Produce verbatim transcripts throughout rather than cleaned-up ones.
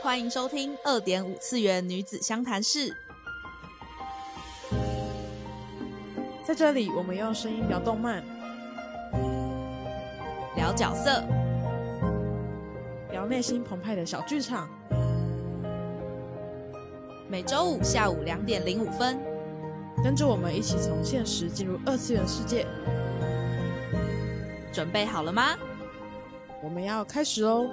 欢迎收听二点五次元女子相谈室。 在这里，我们用声音聊动漫， 聊角色， 聊内心澎湃的小剧场。 每周五下午两点零五分， 跟着我们一起从现实进入二次元世界。 准备好了吗？ 我们要开始喽！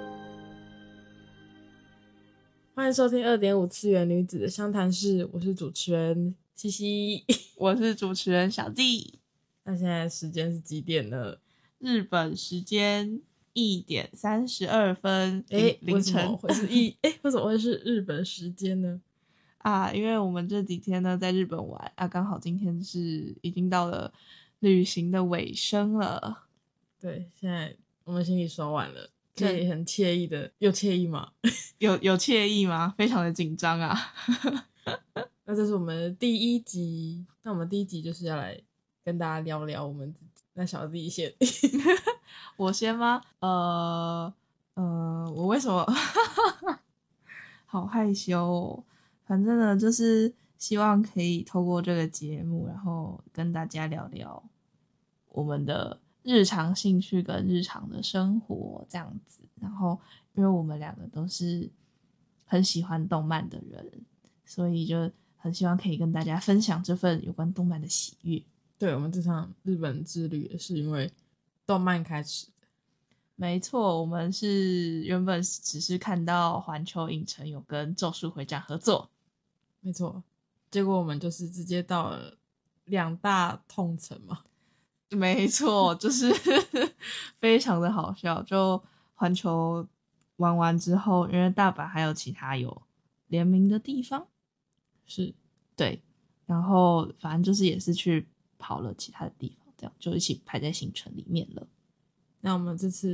欢迎收听二点五次元女子的相谈室，我是主持人西西， 我是主持人小弟。 那现在时间是几点呢？ 日本时间一点三十二分， 诶， 凌晨。 为什么会是一？诶，为什么会是日本时间呢？ 啊，因为我们这几天呢在日本玩啊，刚好今天是已经到了旅行的尾声了。 对，现在我们行李收完了，可以很惬意的，又惬意吗？ 有有惬意吗？非常的紧张啊。 那这是我们的第一集，那我们第一集就是要来跟大家聊聊我们自己。那小弟先， 我先吗？呃呃，我为什么好害羞哦？反正呢，就是希望可以透过这个节目，然后跟大家聊聊我们的日常兴趣跟日常的生活这样子。然后，因为我们两个都是很喜欢动漫的人，所以就很希望可以跟大家分享这份有关动漫的喜悦。 对，我们这场日本之旅也是因为动漫开始的。 没错，我们是原本只是看到环球影城有跟咒术回战合作， 没错，结果我们就是直接到了两大痛城嘛。 没错，就是非常的好笑。就环球玩完之后，因为大阪还有其他有联名的地方， 是对，然后反正就是也是去跑了其他的地方，这样就一起排在行程里面了。 那我们这次